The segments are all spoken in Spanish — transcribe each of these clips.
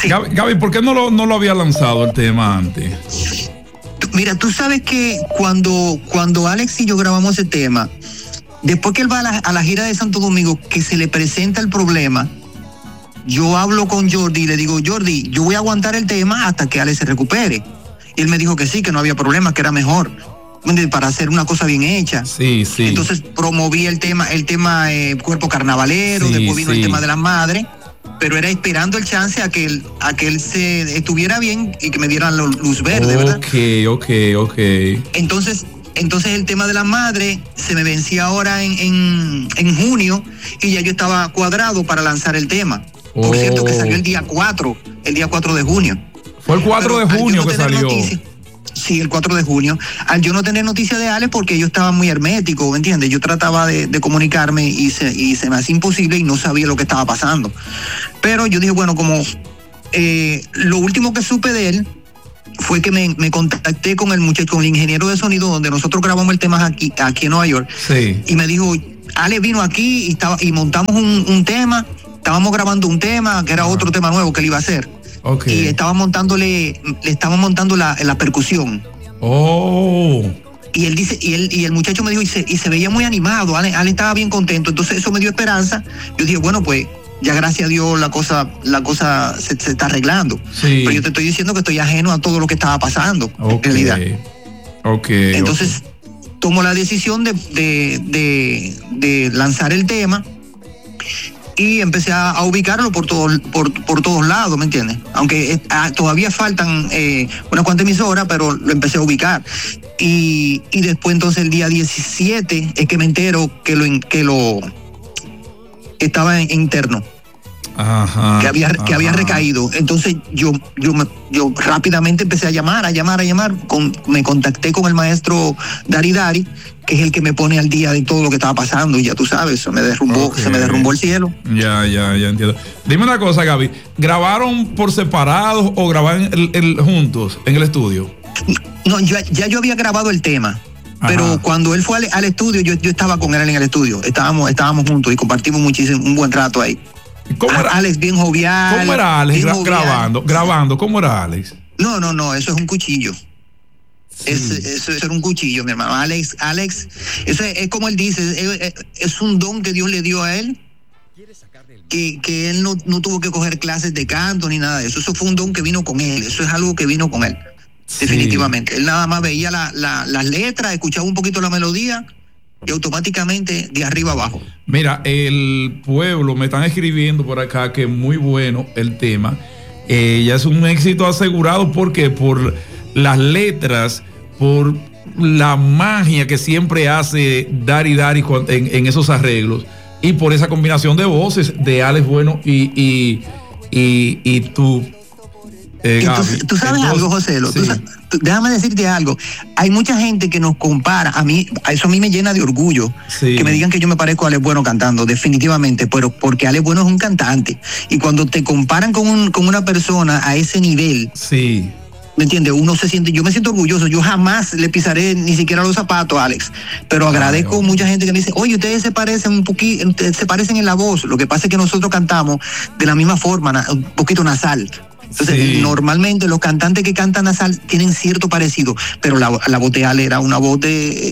Sí. Gaby, ¿por qué no lo había lanzado el tema antes? Mira, tú sabes que cuando Alex y yo grabamos ese tema, después que él va a la gira de Santo Domingo, que se le presenta el problema, yo hablo con Jordi y le digo, Jordi, yo voy a aguantar el tema hasta que Alex se recupere. Y él me dijo que sí, que no había problema, que era mejor para hacer una cosa bien hecha. Sí. Entonces promoví el tema cuerpo carnavalero, sí, después vino el tema de la madre, pero era esperando el chance a que él se estuviera bien y que me dieran luz verde, ¿verdad? Ok. Entonces el tema de la madre se me vencía ahora en junio y ya yo estaba cuadrado para lanzar el tema. Por cierto, que salió el día 4 de junio. Fue el 4 de junio que salió. Sí, el 4 de junio. Al yo no tener noticia de Alex, porque yo estaba muy hermético, ¿me entiendes? Yo trataba de comunicarme y se me hacía imposible y no sabía lo que estaba pasando. Pero yo dije, bueno, como lo último que supe de él fue que me contacté con el muchacho, con el ingeniero de sonido, donde nosotros grabamos el tema aquí en Nueva York. Sí. Y me dijo, Alex vino aquí y montamos un tema. Estábamos grabando un tema que era otro tema nuevo que él iba a hacer. Okay. Y le estábamos montando la percusión. Y él dice, y el muchacho me dijo, y se veía muy animado, Ale estaba bien contento. Entonces eso me dio esperanza. Yo dije, bueno, pues ya gracias a Dios la cosa se está arreglando. Sí. Pero yo te estoy diciendo que estoy ajeno a todo lo que estaba pasando, en realidad. Entonces tomo la decisión de lanzar el tema. Y empecé a ubicarlo por todos lados, ¿me entiendes? Aunque todavía faltan unas cuantas emisoras, pero lo empecé a ubicar. Y después entonces el día 17 es que me entero que lo estaba en interno. Ajá, que había recaído. Entonces yo rápidamente empecé a llamar. Me contacté con el maestro Dari, que es el que me pone al día de todo lo que estaba pasando, y ya tú sabes, se me derrumbó el cielo. Ya entiendo. Dime una cosa, Gaby, ¿grabaron por separados o grabaron juntos en el estudio? No, yo había grabado el tema. Ajá. Pero cuando él fue al estudio, yo estaba con él en el estudio. Estábamos juntos y compartimos muchísimo, un buen rato ahí. ¿Cómo era? Alex bien jovial. ¿Cómo era Alex grabando? ¿Cómo era Alex? No, eso es un cuchillo. Sí. Eso era un cuchillo, mi hermano. Alex, eso es como él dice, es un don que Dios le dio a él, que él no tuvo que coger clases de canto ni nada de eso. Eso fue un don que vino con él, eso es algo que vino con él, sí. Definitivamente. Él nada más veía las letras, escuchaba un poquito la melodía y automáticamente de arriba abajo. Mira, el pueblo me están escribiendo por acá que muy bueno el tema. Ya es un éxito asegurado porque por las letras, por la magia que siempre hace Dari en esos arreglos, y por esa combinación de voces de Alex Bueno y tú. Entonces, tú sabes algo, José, sí. Déjame decirte algo. Hay mucha gente que nos compara. Eso a mí me llena de orgullo, sí, que me digan que yo me parezco a Alex Bueno cantando, definitivamente, pero porque Alex Bueno es un cantante. Y cuando te comparan con una persona a ese nivel, sí, ¿me entiendes? Yo me siento orgulloso. Yo jamás le pisaré ni siquiera los zapatos a Alex, pero agradezco a mucha gente que me dice, oye, ustedes se parecen un poquito, se parecen en la voz. Lo que pasa es que nosotros cantamos de la misma forma, un poquito nasal. Entonces, sí, normalmente los cantantes que cantan nasal tienen cierto parecido, pero la voz de Ale era una voz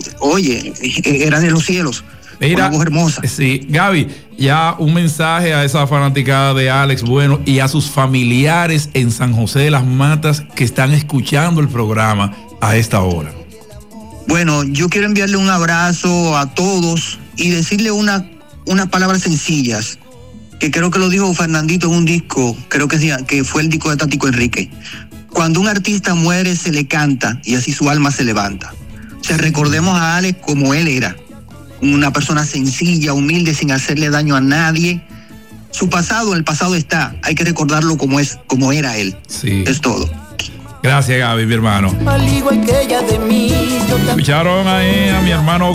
era de los cielos. Mira, una voz hermosa. Sí, Gaby, ya un mensaje a esa fanaticada de Alex Bueno y a sus familiares en San José de las Matas que están escuchando el programa a esta hora. Bueno, yo quiero enviarle un abrazo a todos y decirle unas palabras sencillas, que creo que lo dijo Fernandito en un disco, creo que fue el disco de Tático Enrique. Cuando un artista muere, se le canta y así su alma se levanta. O sea, recordemos a Alex como él era, una persona sencilla, humilde, sin hacerle daño a nadie. Su pasado, el pasado está, hay que recordarlo como era él. Sí. Es todo. Gracias, Gaby, mi hermano. Escucharon ahí a mi hermano